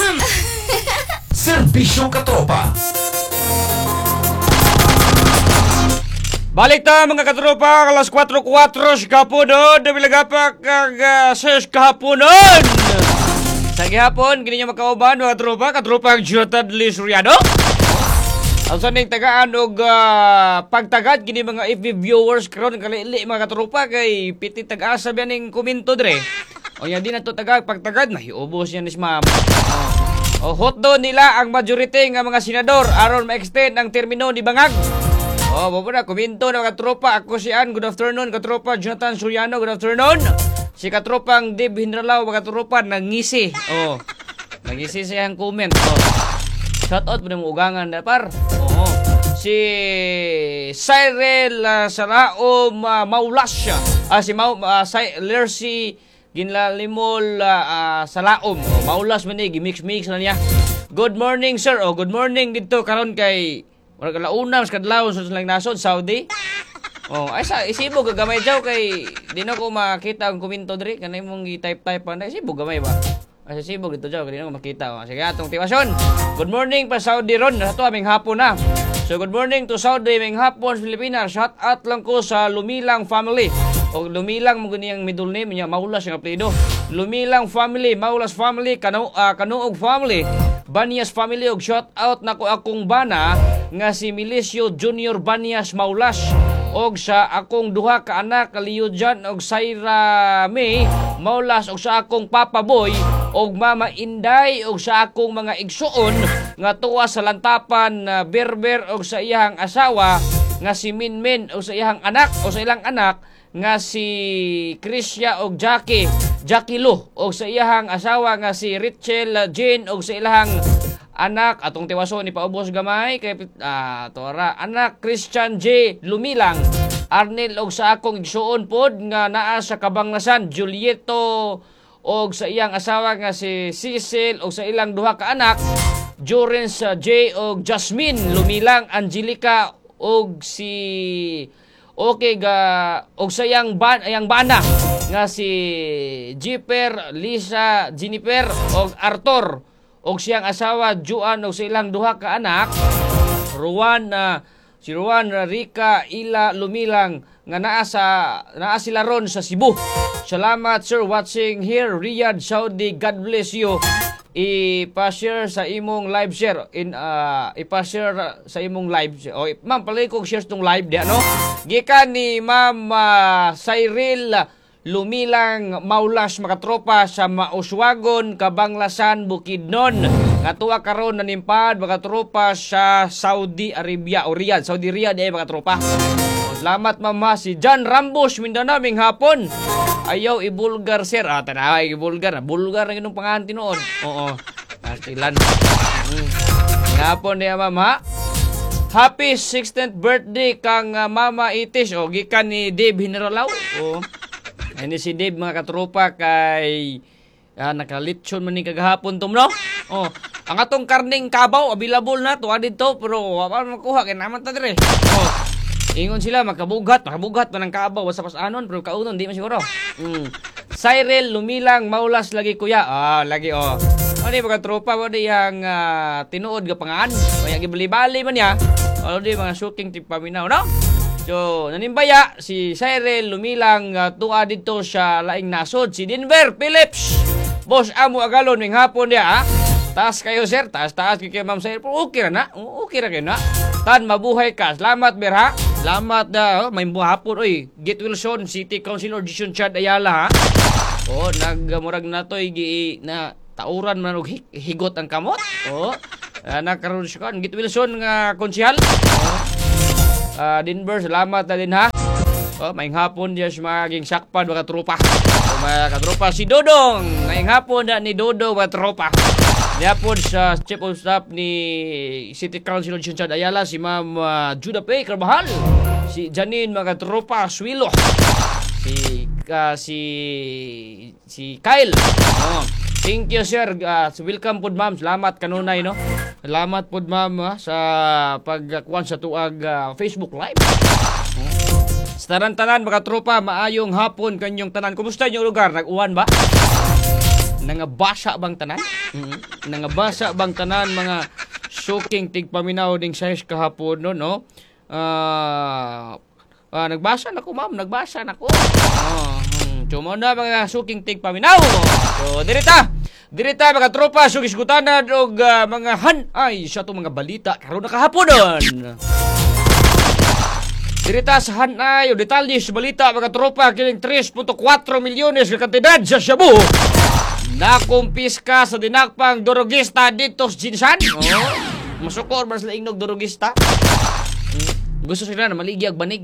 Serbisyong katropa. Balik ta mga katropa, alas 4:04 kapunon, nabilagapak kag 6 kapunon. Sa gihapon, kini nyo makauban mga katropa ang Jonathan Lee Soriano. Ang saning tagaan og pagtagad kini mga FB viewers karon kalili mga katropa kay piti tag-asa biyaning komento dire. O yan din ato tagag pagtagad nahiubos yan is ma'am. O hotdo nila ang majority nga mga senador aron ma-extend ang termino ni bangag. Oh, babo na, komento na katropa. Ako si Ann, good afternoon. Katropa Jonathan Soriano, good afternoon. Si katropang Dib Hinralao, katropa, nangisi. Oh, nangisi siyang comment. Oh, shout out po ng ugangan na par. Oh, si Cyril Salaom Maulas. Si Lercy Ginlalimol Salaom. Oh, Maulas man eh, gimix-mix na niya. Good morning, sir. Oh, good morning dito karon kay wala kalauna, mas kadlawon sa lang nasod, Saudi. Oh, ay sa isibo gagamay daw kay di na ko makita ang komento diri kanay mong i-type pa na isibo gamay ba. Ay isibo dito daw kay di na ko makita. Oh, sige atong tiwasyon. Good morning pa Saudi ron, nato aming hapon na. So good morning to Saudi aming hapon sa Pilipinas. Shout out lang ko sa Lumilang family. O Lumilang mo ganiyang middle name niya, Maulas ang apelyido. Lumilang family, Maulas family, Kanuog family, Banias family og shout out nako akong bana nga si Milicio Junior Banias Maulas og sa akong duha ka anak Liujan og Saira May Maulas og sa akong Papa Boy og Mama Inday og sa akong mga igsuon nga tuwa sa lantapan Berber og sa iyang asawa nga si Minmin og sa iyang anak o sa ilang anak nga si Krisya og Jackie Lu og sa iyang asawa nga si Richel Jane og sa ilang anak atong tiwaso ni paubos gamay kay tora anak Christian J Lumilang Arnel og sa akong igsuon pod nga naa sa Kabanglasan Julieto og sa iyang asawa nga si Cecil og sa ilang duha ka anak Jorens J og Jasmine Lumilang Angelica og si okay og sa iyang bana nga si Jipper, Lisa, Jennifer og Arthur og siyang asawa Juan og sa ilang duha ka anak si Ruan Rika Ila Lumilang nga naa sila ron sa Cebu. Salamat sir watching here Riyadh, Saudi. God bless you. I-share sa imong live share i-share sa imong live o ma'am palay kog share tong live di ano gikan ni ma'am Cyril Lumilang Maulas makatropa sa Mauswagon Kabanglasan Bukidnon nga tuwa karon nanimpad makatropa sa Saudi Arabia o Riyadh Saudi Riyadh makatropa. Salamat mama si John Rambos Mindanao ming hapon. Ayaw ibulgar sir. Tanawa ibulgar. Bulgar na ginong panganti noon. Oo. Kastilan. Hapon niya mama. Happy 16th birthday kang Mama Itis. O gikan ni Dave Hinralao. O. Ini si Dave mga katropa kay nakalitsyon man ni kagahapon tom no. O. Ang atong karning kabaw available na tuwa dito pero wala makuha kay naman ta dire. O. Ingon sila makabugat pa ng kabaw sa pasanon pero kaunon di man siguro. Cyril Lumilang Maulas lagi kuya. Lagi Ano mga tropa mo di yang tinuod ga pangaan. Kaya gibali-bali man ya. Di mga shooting tip paminaw no. So nanimbaya si Cyril Lumilang tuwa dito sa laing nasod si Denver Phillips. Boss amo agalon ning hapon dia Taas kayo sir, taas kay Ma'am Cyril. Okay ra na. Okay ra kayo na. Tan mabuhay ka. Salamat berha. Salamat may hapon oy. Git Wilson City Councilor Jason Chad Ayala ha. Nagmurag na to na tauran man og higot ang kamot. Nakaroon siya Git Wilson nga konsehal. Denver salamat na din ha. May hapon diya maging sakpan mga tropa. Mga katropa si Dodong. May hapon na ni Dodong mga tropa. Yapon sa Chief of Staff ni City Councilor Jason Chad Ayala si Ma'am Judah Pay Carvajal, si Janine mga tropa Swilo, si Kyle. Thank you sir. Welcome pod ma'am. Salamat kanunay no. Salamat pod ma'am sa pagkuan sa tuag Facebook Live. Sa tanan mga tropa, maayong hapon kanyong tanan. Kumusta inyong lugar? Nag-uwan ba? Nangabasa bang tanan? Nangabasa bang tanan mga suking tigpaminaw ding size kahapon no? Nagbasa na ko, ma'am. Nagbasa na ko. Tumo na mga suking tigpaminaw. So, dirita mga tropa, sugisgutanan og mga hanay sa itong mga balita karon na kahaponon. Dirita sa hanay o detalye sa balita mga tropa, kining 3.4 milyones ka kantidad sa Shabu. Nakumpiska sa dinakpang dorogista dito sa Jinsan. Masukor ba sila ingnog dorogista? Gusto sila na maligya banig.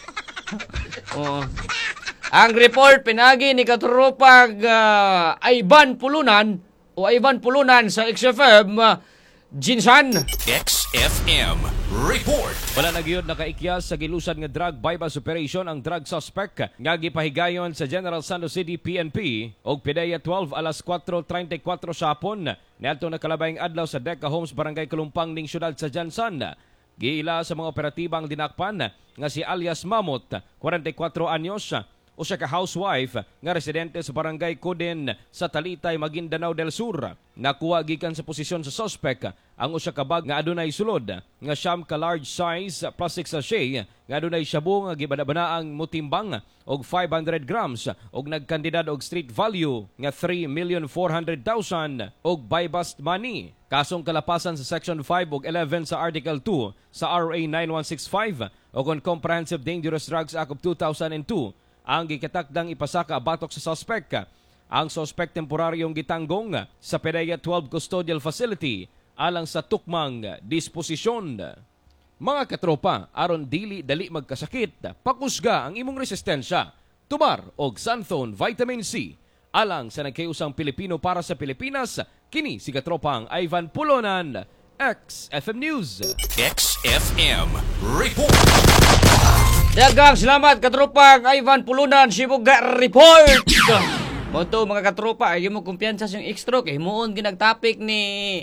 Ang report pinagi ni katropag Ivan Pulunan sa XFM Jinsan. XFM Report. Wala na gyud nakaikyas sa gilusan nga drug bypass operation ang drug suspect nga gipahigayon sa General Santos City PNP og PDEA 12 alas 4:34 sa hapon niadto nakalabayng adlaw sa Deca Homes Barangay Kalumpang ning syudad sa Jansan. Giila sa mga operatibang dinakpan nga si alias Mamot, 44 anyos, usa ka housewife nga residente sa Barangay Cuden sa Talitay, Maguindanao del Sur. Nakuha gikan sa posisyon sa suspect ang usa ka bag nga adunay sulod nga siyam ka large size plastic sachet nga adunay shabu nga gibana-banaang mutimbang og 500 grams og nagkandidad og street value nga 3,400,000 og buy bust money. Kasong kalapasan sa Section 5 ug 11 sa Article 2 sa RA 9165 o on Comprehensive Dangerous Drugs Act of 2002 ang gikatakdang ipasaka batok sa suspect. Ang suspect temporaryong gitanggong sa PDEA 12 Custodial Facility alang sa tukmang disposisyon. Mga katropa, aron dili dali magkasakit, pakusga ang imong resistensya. Tumar og Santhone Vitamin C alang sa nagkayusang Pilipino para sa Pilipinas. Kini si katropang Ivan Pulunan, XFM News. XFM Report. Dagang salamat katropang Ivan Pulunan, Sibuga Report. Moto mga katropa, ay mo kumpiyansa sa yung X-Stroke. Himuon ginagtapik ni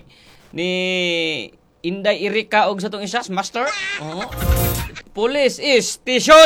Inday Erika og sa tong isas, Master. Police is station.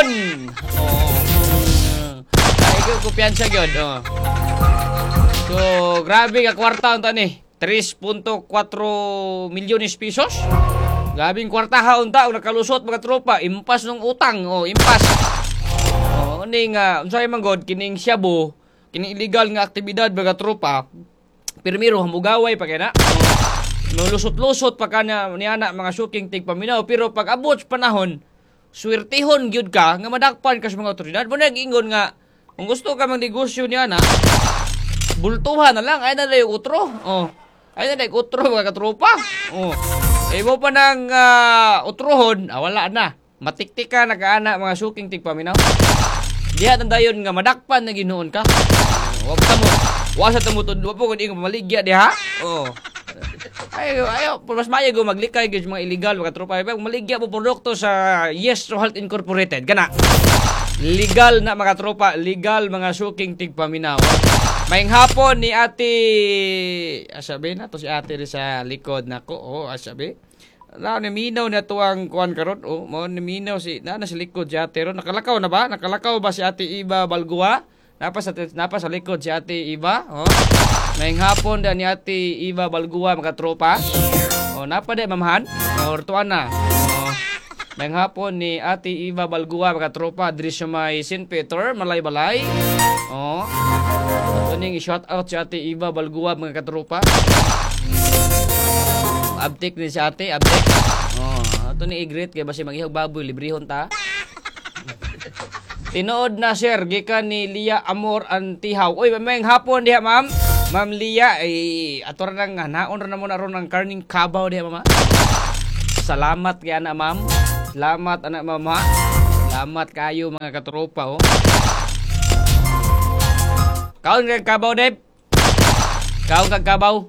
Ay ko kumpiyansa gyud. So, grabe ka kwarta unta ni. 3.4 milyones pesos. Gabing kwartaha unta og nakalusot mga tropa, impas ng utang, impas. Ning unsay man god kining shabu, kining illegal nga aktibidad mga tropa. Pirmiro hamugaway pa kay na. Nulusot-lusot pa kana niana mga suking tigpaminaw, pero pag abot panahon, swertihon gyud ka nga madakpan ka sa mga otoridad. Mo nag-ingon nga kung gusto ka mang negosyo niana, bultuhan na lang ay na lay utro. Ay na lay utro mga katropa. Mo pa nang utrohon, wala na. Matiktik ka nagaana mga suking tigpaminaw. Diha tandayon nga madakpan na ginuon ka. Wag ta mo. Wasa ta mo tudlo po kun ingon maligya diha. Ayo, mas mayo go maglikay gyud mga illegal mga tropa. Maligya po produkto sa Yes to Health Incorporated. Kana. Legal na mga tropa, legal mga suking tigpaminaw. Maying hapon ni Ate asabi na to si Ate ri sa likod nako. Asabi. Naminaw na to ang kuan karon. Mo naminaw si na sa likod si Ate ron. Nakalakaw na ba? Nakalakaw ba si Ate Iba Balgua? Napa sa likod si Ate Iba. Maying hapon da ni Ate Iba Balgua mga tropa. Napa de mamahan? Tuan na. Maying hapon ni Ate Iba Balgua mga tropa diri sa may St. Peter, Malay-Balay. Ning i-shout out si Ate Iba Balgua mga katropa. Abtik ni si Ate, abtik. Ato ni i-greet kay basi maghihog baboy librehon ta. Tinuod na sir gikan ni Lia Amor Antihaw. Oy, mayang hapon diha ma'am. Ma'am Lia ay ato ra nang naon ra na mo na ron ang karning kabaw diha mama. Salamat kay ana ma'am. Salamat anak mama. Salamat kayo mga katropa Kaon kag kabaw, Deb? Kaon kag kabaw?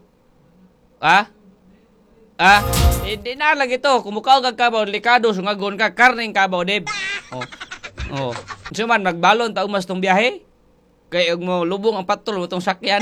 Hindi na lang ito. Kumukaw kag kabaw, delikado, sungagon ka, karning kabaw, Deb. Suman, magbalon ta umas tong biyahe. Kaya mo lubong ang patol mo tong sakyan.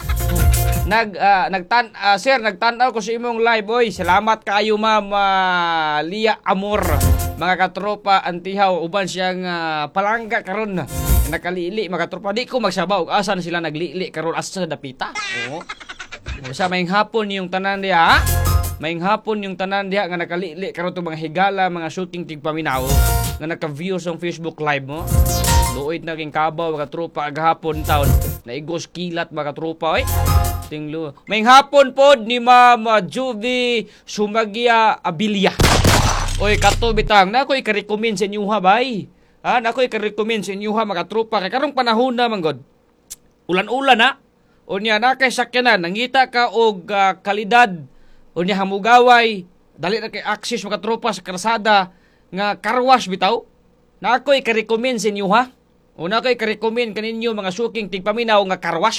Sir, nagtanaw ko sa imong live, boy. Salamat kayo, ma'am Lia Amor. Mga katropa, Antihaw, uban siyang palangga karon. Nakalili mga tropa, di ko magsabaw asa na sila naglili karon asa sa dapita. Oo. Sa maing hapon yung tanan diha, maing hapon yung tanan diha nga nakalili karon tong mga higala, mga shooting tigpaminaw nga naka-view sa Facebook live mo. Luoy na king kabaw mga tropa agahapon taon. Naigos kilat mga tropa oy. Tinglo. Maing hapon pod ni Ma'am Juvie Sumagia Abilia. Oy kato bitang na ko'y ka-recommend sa inyo ha bay. Na ko'y ka-recommend sa inyo ha mga tropa kay karong panahon na manggod. Ulan-ulan ha. Unya na kay sakyanan nangita ka og kalidad unya hamugaway dali na kay access mga tropa sa kalsada nga karwash bitaw. Na ako'y ka-recommend sa inyo ha. Una ko'y ka-recommend kaninyo mga suking tigpaminaw nga karwash.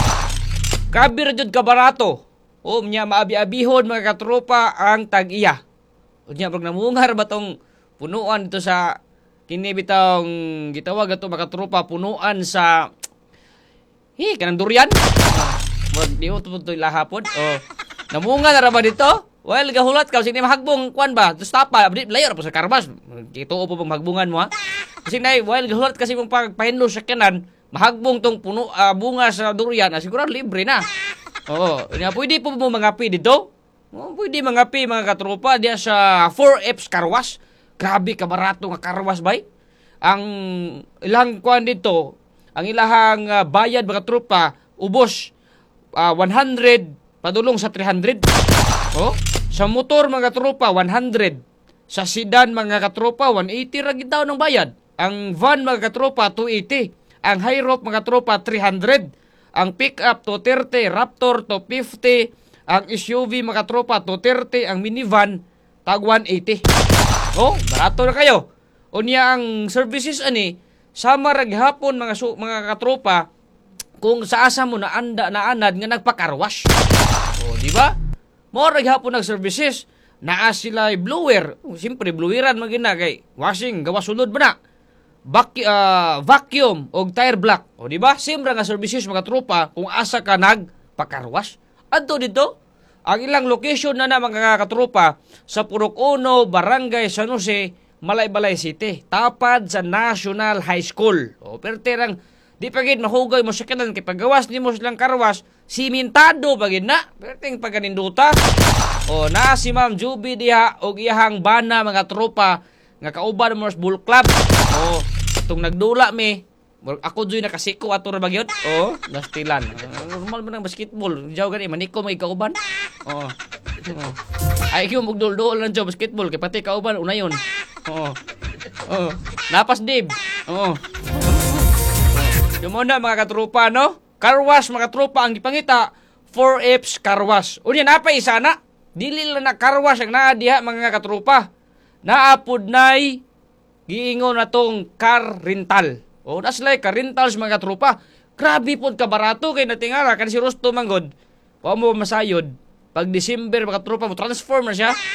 Kabir jud ka barato. O nya maabi-abihon mga katropa ang tag-iya. Unya pag namungar ba tong punuan dito sa kini bitawng gitawag ato mga katropa punuan sa kanang durian. Murag di mo tutoy lahapon. Namunga na ra ba dito? Well, gahulat ka sige mahagbong kwan ba? Tus tapa, layo ra po sa karbas. Kituo po pang mahagbungan mo ha. Kasi nay, well, gahulat kasi mong pagpahinlo sa kanan, mahagbong tong puno bunga sa durian, siguro libre na. Pwede po mo mangapi dito? Pwede mangapi mga katropa diya sa 4F's Carwash. Grabe ka barato nga carwash bay. Ang ilang kwan dito, ang ilahang bayad mga tropa ubos 100 padulong sa 300. Sa motor mga tropa 100. Sa sedan mga katropa 180 ra gid daw ng bayad. Ang van mga katropa 280. Ang high rope mga tropa 300. Ang pick-up 230, Raptor 250, ang SUV mga tropa 230, ang minivan tag 180. Barato na kayo. Unya ang services ani sama ra gihapon mga katropa kung sa asa mo na anad nga nagpakarwash. Di ba? Mo ra gihapon nag-services. Naa sila blower. Siyempre bloweran man gina kay washing gawa sulod ba na? Vacuum o tire block. Di ba? Siyempre nga services mga tropa kung asa ka nagpakarwash. Adto dito ang ilang location na mga katropa sa Purok 1, Barangay San Jose, Malaybalay City, tapad sa National High School. Pero terang di pagid mahugay mo sa kanan kay paggawas nimo silang karwas, simentado pagid na. Pero ting paganinduta. Na si Ma'am Juvie diha og iyahang bana mga tropa nga kauban mo sa Bull Club. Itong nagdula mi, ako dyan nakasiko ato na bagyot. Nastilan. Normal man ang basketball. Diyaw gani, maniko may kauban. Ay, yung magdul-dul lang dyan basketball. Kaya pati kauban, unayon. Napas dib. Yung muna mga katropa, no? Carwash mga tropa ang ipangita. 4F's Carwash. Unya, napay isa na. Dili lang na carwash ang naadiha mga katropa. Naapod na'y giingon na tong car rental. That's like car rentals mga tropa. Grabe po ka barato kay natingala kan si Rusto manggod. Wa mo masayod. Pag December mga tropa mo transform na siya.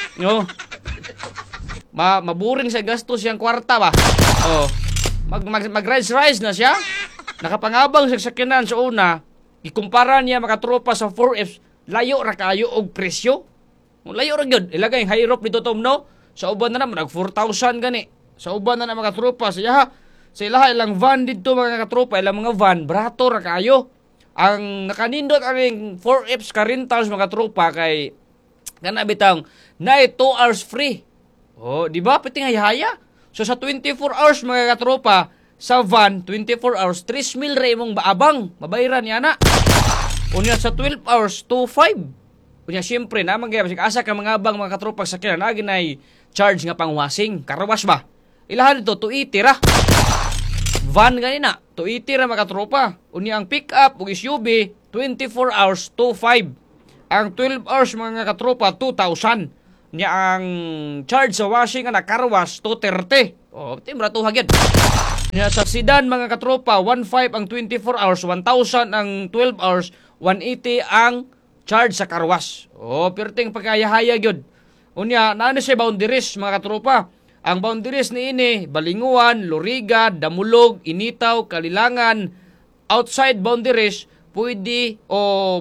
Maburing sa gastos siyang kwarta ba. Mag-rise na siya. Nakapangabang sa sakyanan sa una. Ikumpara niya mga tropa sa 4F's. Layo ra kayo og presyo. Layo ra gyud. Ilagay high rope dito tomno. Sa uban na naman, 4,000 gani. Sa uban na mga tropa, sa ilaha ilang van dito mga katropa, ilang mga van, brato ra kayo. Ang nakanindot ang 4F's car rentals mga tropa kay kanabitang na 2 hours free. Di ba? Pati nga haya. So sa 24 hours mga katropa, sa van, 24 hours, 3,000 ra imong baabang. Mabayaran niya na. Unya sa 12 hours, 2,500. Unya siyempre na mangyayari asa ka mga abang mga katropa sa kina na ginay charge nga pangwasing karwash ba ilahan dito 280 ra van ganina 280 ra mga katropa. Unya ang pick up ug SUV 24 hours 2,500. Ang 12 hours mga katropa 2,000. Unya ang charge sa washing nga karwash 230. Timra to hagid. Unya sa sedan mga katropa 1,500 ang 24 hours, 1,000 ang 12 hours, 180 ang charge sa karwas. Perting pagkayahaya gyud. Unya, naano siya boundaries mga katropa. Ang boundaries ni ini, Balinguan, Loriga, Damulog, Initaw, Kalilangan, outside boundaries, pwede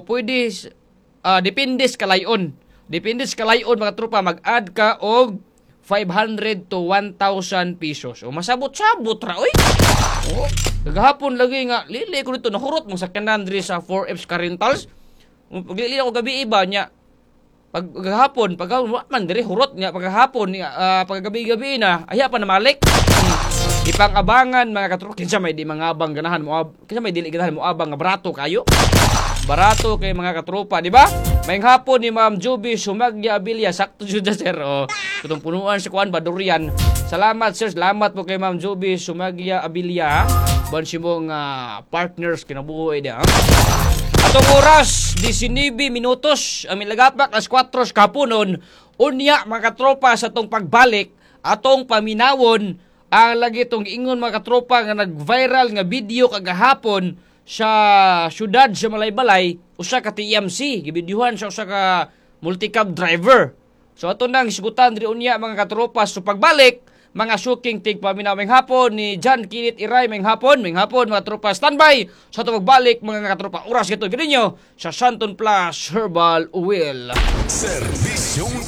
depende sa kalayon. Depende sa kalayon mga tropa, mag-add ka og 500 to 1,000 pesos. O masabot-sabot ra, oy. O, kagahapon lagi nga, lili ko dito, nahurot mo sa kanandri sa 4Fs ka rentals. Paglili ako gabi iba niya, pagkahapon, man diri hurot niya, pagkahapon, paggabi-gabi na, aya pa na malik. Ipang-abangan mga katropa, kinsa may di mga abang ganahan mo, kinsa may dili ganahan mo abang nga barato kayo. Barato kay mga katropa, di ba? Mayang hapon ni Ma'am Juby Sumagya Abilia, sakto jud sir. O, kutong punuan sa kuan Badurian. Salamat sir, salamat po kay Ma'am Juby Sumagya Abilia. Ban si mong partners kinabuhi dia. Atong oras 19 minutos ang milagapak as 4 kapunon. Unya mga katropa sa tong pagbalik atong paminawon ang lagi tong ingon mga katropa nga nag-viral nga video kagahapon sa syudad sa Malaybalay, usa ka TMC, gibidyohan sa usa ka multicab driver. So ato nang isgutan diri unya mga katropa so pagbalik mga suking tig paminaw mayng hapon ni John Kinit Iray mayng hapon mga tropa standby sa ato pagbalik mga katropa oras gito gid ninyo sa Santon Plus Herbal Oil. Servisyong